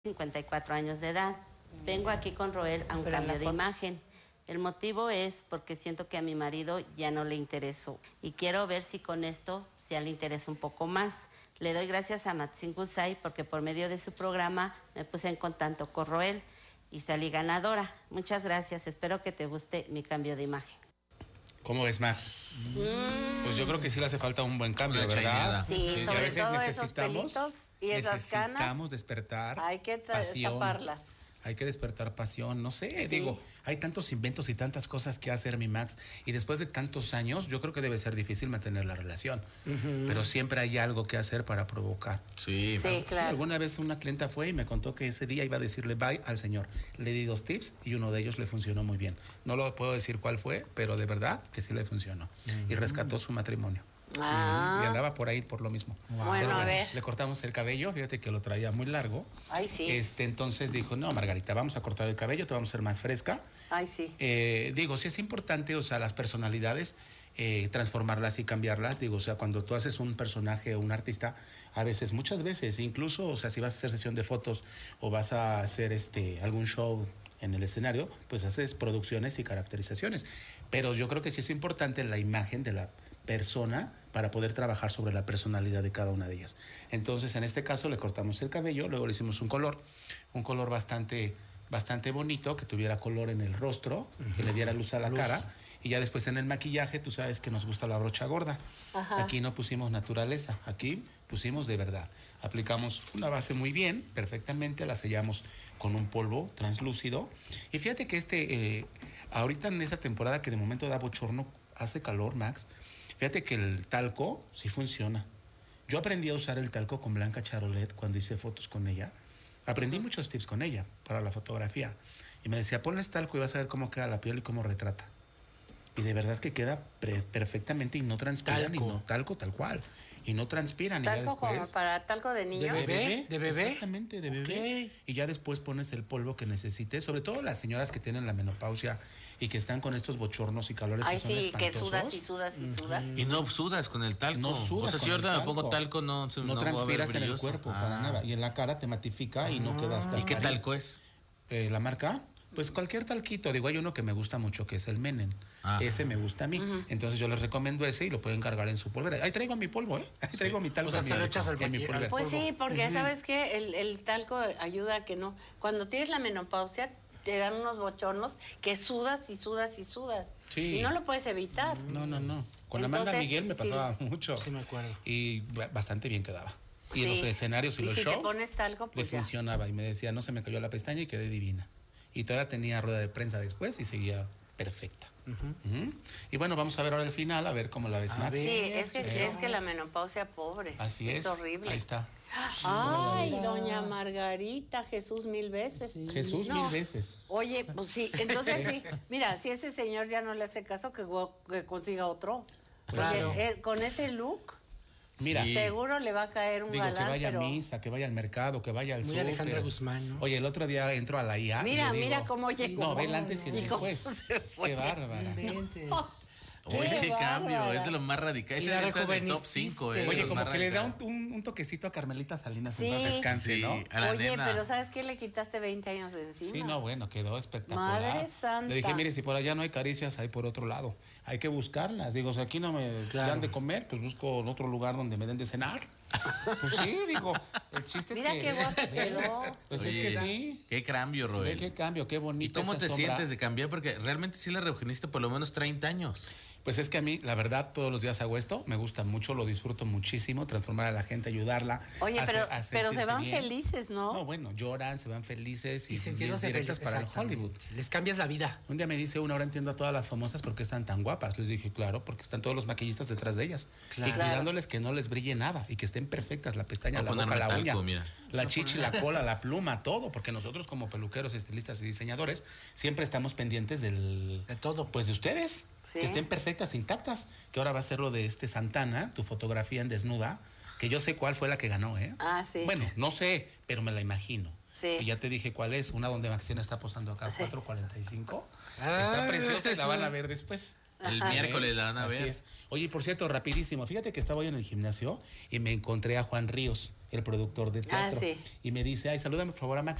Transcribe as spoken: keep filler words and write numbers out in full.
cincuenta y cuatro años de edad. Vengo aquí con Roel a un Pero cambio de foto... imagen. El motivo es porque siento que a mi marido ya no le interesó y quiero ver si con esto ya le interesa un poco más. Le doy gracias a Matzin Gusay porque por medio de su programa me puse en contacto con Roel y salí ganadora. Muchas gracias, espero que te guste mi cambio de imagen. ¿Cómo ves, Max? Mm. Pues yo creo que sí le hace falta un buen cambio, ¿verdad? Sí, sí, sí, sobre a veces todo necesitamos, esos pelitos y esas necesitamos canas, despertar hay que pasión, taparlas. Hay que despertar pasión, no sé, sí. digo, hay tantos inventos y tantas cosas que hacer, mi Max, y después de tantos años, yo creo que debe ser difícil mantener la relación, uh-huh. pero siempre hay algo que hacer para provocar. Sí, sí, claro. Sí, alguna vez una clienta fue y me contó que ese día iba a decirle bye al señor. Le di dos tips y uno de ellos le funcionó muy bien. No lo puedo decir cuál fue, pero de verdad que sí le funcionó. Uh-huh. Y rescató su matrimonio. Ah. Y andaba por ahí por lo mismo. Wow. Bueno, Pero, a ver. Le cortamos el cabello, fíjate que lo traía muy largo. Ay, sí. Este, entonces dijo, no, Margarita, vamos a cortar el cabello, te vamos a hacer más fresca. Ay, sí. Eh, digo, sí es importante, o sea, las personalidades, eh, transformarlas y cambiarlas. Digo, o sea, cuando tú haces un personaje o un artista, a veces, muchas veces, incluso, o sea, si vas a hacer sesión de fotos o vas a hacer este algún show en el escenario, pues haces producciones y caracterizaciones. Pero yo creo que sí es importante la imagen de la persona para poder trabajar sobre la personalidad de cada una de ellas. Entonces, en este caso le cortamos el cabello, luego le hicimos un color, un color bastante, bastante bonito, que tuviera color en el rostro, uh-huh. que le diera luz a la luz. cara, y ya después en el maquillaje, tú sabes que nos gusta la brocha gorda. Ajá. Aquí no pusimos naturaleza, aquí pusimos de verdad. Aplicamos una base muy bien, perfectamente, la sellamos con un polvo translúcido, y fíjate que este, eh, ahorita en esa temporada que de momento da bochorno, hace calor, Max, fíjate que el talco sí funciona. Yo aprendí a usar el talco con Blanca Charolet cuando hice fotos con ella. Aprendí uh-huh. muchos tips con ella para la fotografía. Y me decía, ponles talco y vas a ver cómo queda la piel y cómo retrata. Y de verdad que queda pre- perfectamente y no transpira ni no talco tal cual. Y no transpiran. ¿Talco y ya después, como para talco de niño? ¿De bebé? ¿De bebé? Exactamente, de bebé. Okay. Y ya después pones el polvo que necesites, sobre todo las señoras que tienen la menopausia y que están con estos bochornos y calores Ay, que son sí, espantosos. Que sudas y sudas y sudas. Y no sudas con el talco. No sudas. O sea, si ahorita me pongo talco, no, no, no transpiras en el cuerpo ah. para nada. Y en la cara te matifica y no quedas cascarilla. ¿Y qué talco es? Eh, ¿La marca? Pues cualquier talquito, digo, hay uno que me gusta mucho, que es el Menen. Ajá. Ese me gusta a mí. Uh-huh. Entonces yo les recomiendo ese y lo pueden cargar en su polvera. Ahí traigo mi polvo, ¿eh? Ahí traigo sí. mi talco. O sea, se lo echas al en mi polvera. Pues sí, porque uh-huh. ¿sabes qué? El, el talco ayuda a que no... Cuando tienes la menopausia, te dan unos bochornos que sudas y sudas y sudas. Sí. Y no lo puedes evitar. No, no, no. Con Entonces, Amanda Miguel me pasaba sí. mucho. Sí, me acuerdo. Y bastante bien quedaba. Y sí. en los escenarios y, y los si shows te pones talco, pues le ya. funcionaba. Y me decía, no se me cayó la pestaña y quedé divina. Y todavía tenía rueda de prensa después y seguía perfecta. Uh-huh. Uh-huh. Y bueno, vamos a ver ahora el final, a ver cómo la ves, Max. Sí, es que, eh. es que la menopausia, pobre. Así es. Es horrible. Ahí está. Ay, doña Margarita, Jesús mil veces. Sí. Jesús no. mil veces. Oye, pues sí, entonces sí. Mira, si ese señor ya no le hace caso, que, que consiga otro. Claro. Porque eh, con ese look... Mira, sí. Seguro le va a caer un digo, galán, que vaya pero... a misa, que vaya al mercado, que vaya al Muy súper. Alejandra Guzmán, ¿no? Oye, el otro día entro a la I A. Mira, y digo, mira cómo llegó. No, ve el antes y el después. Qué bárbara. Oye, qué, qué cambio, es de lo más radical. Ese es el top cinco. Eh, Oye, como que radical. Le da un, un, un toquecito a Carmelita Salinas sí, en paz descanse, sí, ¿no? A la Oye, nena. pero ¿sabes qué? Le quitaste veinte años de encima. Sí, no, bueno, quedó espectacular. Madre santa. Le dije, mire, si por allá no hay caricias, hay por otro lado. Hay que buscarlas. Digo, si aquí no me claro. dan de comer, pues busco en otro lugar donde me den de cenar. Pues sí, digo, el chiste Mira es que... Mira qué guapo quedó. Pues Oye, es que sí. Qué cambio, Roel. Qué cambio, qué bonito. ¿Y cómo te sombra. sientes de cambiar? Porque realmente sí la rejuveniste por lo menos treinta años. Pues es que a mí, la verdad, todos los días hago esto, me gusta mucho, lo disfruto muchísimo, transformar a la gente, ayudarla. Oye, a pero, hacer, pero se van bien. felices, ¿no? No, bueno, lloran, se van felices y, y sintiéndose directas felices para el Hollywood. Les cambias la vida. Un día me dice una, ahora entiendo a todas las famosas por qué están tan guapas. Les dije, claro, porque están todos los maquillistas detrás de ellas. Claro. Y cuidándoles que no les brille nada y que estén perfectas, la pestaña, la boca, la talco, uña, mira. la chichi, la cola, la pluma, todo, porque nosotros como peluqueros, estilistas y diseñadores siempre estamos pendientes del... De todo. Pues de ustedes. ¿Sí? Que estén perfectas, intactas. Que ahora va a ser lo de este Santana, tu fotografía en desnuda, que yo sé cuál fue la que ganó, ¿eh? Ah, sí. Bueno, no sé, pero me la imagino. Sí. Y ya te dije cuál es, una donde Maxina está posando acá, sí. cuatro cuarenta y cinco. Ah, está preciosa y la van a ver después. El Ajá. miércoles la van a Así ver. Es. Oye, por cierto, rapidísimo, fíjate que estaba yo en el gimnasio y me encontré a Juan Ríos. el productor de teatro. Ah, sí. Y me dice, ay, salúdame por favor a Max